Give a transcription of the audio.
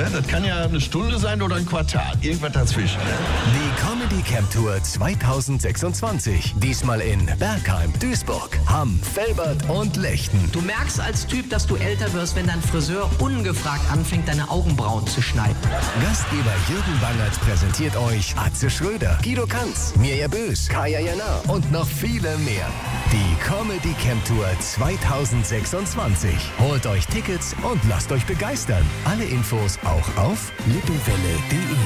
Ne? Das kann ja eine Stunde sein oder ein Quartal. Irgendwas dazwischen. Die Comedy Camp Tour 2026. Diesmal in Bergheim, Duisburg, Hamm, Velbert und Lechten. Du merkst als Typ, dass du älter wirst, wenn dein Friseur ungefragt anfängt, deine Augenbrauen zu schneiden. Gastgeber Jürgen Bangert präsentiert euch Atze Schröder, Guido Kanz, Mirja Bös, Kaya Jana und noch viele mehr. Die Comedy Camp Tour 2026. Holt euch Tickets und lasst euch begeistern. Alle Infos auch auf lippewelle.de.